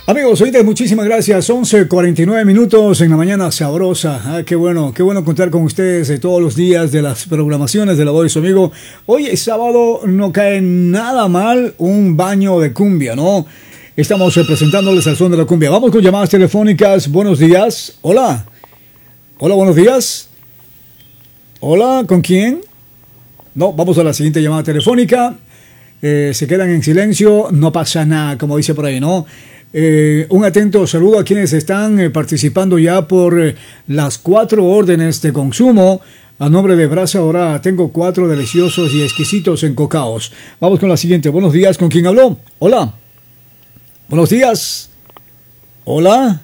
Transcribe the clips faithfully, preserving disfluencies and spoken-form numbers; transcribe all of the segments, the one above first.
Amigos, ahorita muchísimas gracias. once cuarenta y nueve minutos en la mañana sabrosa. Ah, qué bueno, qué bueno contar con ustedes de todos los días de las programaciones de La Voz, amigo. Hoy es sábado, no cae nada mal un baño de cumbia, ¿no? Estamos eh, presentándoles al son de la cumbia. Vamos con llamadas telefónicas. Buenos días. Hola. Hola, buenos días. Hola, ¿con quién? No, vamos a la siguiente llamada telefónica. Eh, se quedan en silencio, no pasa nada, como dice por ahí, ¿no? Eh, un atento saludo a quienes están eh, participando ya por eh, las cuatro órdenes de consumo. A nombre de Brasa, ahora tengo cuatro deliciosos y exquisitos encocaos. Vamos con la siguiente. Buenos días, ¿con quién habló? Hola. Buenos días. Hola.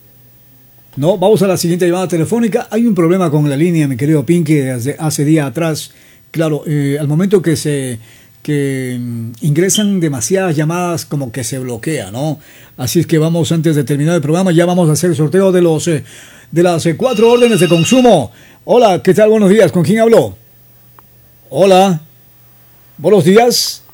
No, vamos a la siguiente llamada telefónica. Hay un problema con la línea, mi querido Pinky, desde hace día atrás. Claro, eh, al momento que se... que ingresan demasiadas llamadas, como que se bloquea, ¿no? Así es que vamos, antes de terminar el programa, ya vamos a hacer el sorteo de los eh, de las eh, cuatro órdenes de consumo. Hola, ¿qué tal? Buenos días, ¿con quién habló? Hola, buenos días.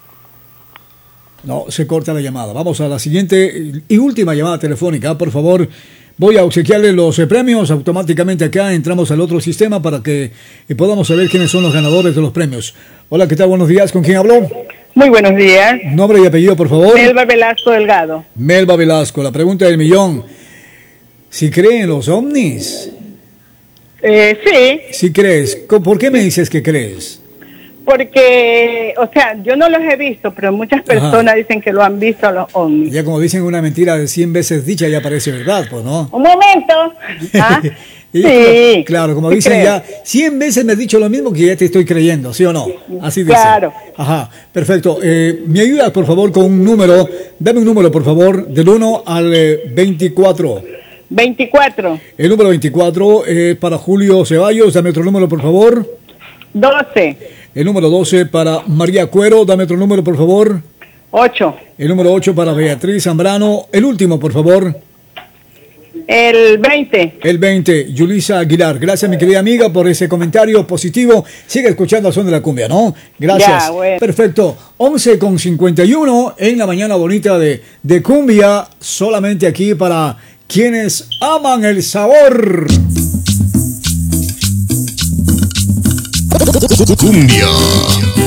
No, se corta la llamada. Vamos a la siguiente y última llamada telefónica, por favor. Voy a obsequiarle los eh, premios. Automáticamente acá entramos al otro sistema para que eh, podamos saber quiénes son los ganadores de los premios. Hola, ¿qué tal? Buenos días. ¿Con quién habló? Muy buenos días. Nombre y apellido, por favor. Melba Velasco Delgado. Melba Velasco. La pregunta del millón. ¿Si creen en los ovnis? Eh, sí. ¿Sí crees? ¿Por qué me dices que crees? Porque, o sea, yo no los he visto, pero muchas personas Ajá. dicen que lo han visto a los ovnis. Ya como dicen una mentira de cien veces dicha, ya parece verdad, pues, ¿no? Un momento. ¿Ah? Y sí. Claro, como ¿Sí dicen crees? ya, cien veces me has dicho lo mismo que ya te estoy creyendo, ¿sí o no? Así dicen. Claro. Ajá, perfecto. Eh, ¿Me ayudas, por favor, con un número? Dame un número, por favor, del uno al eh, veinticuatro. veinticuatro. El número veinticuatro es para Julio Ceballos. Dame otro número, por favor. doce. El número doce para María Cuero. Dame otro número, por favor. ocho. El número ocho para Beatriz Zambrano. El último, por favor. El veinte. El veinte, Yulisa Aguilar. Gracias, mi querida amiga, por ese comentario positivo. Sigue escuchando al son de la cumbia, ¿no? Gracias. Ya, bueno. Perfecto. once con cincuenta y uno en la mañana bonita de, de cumbia. Solamente aquí para quienes aman el sabor. Cumbia.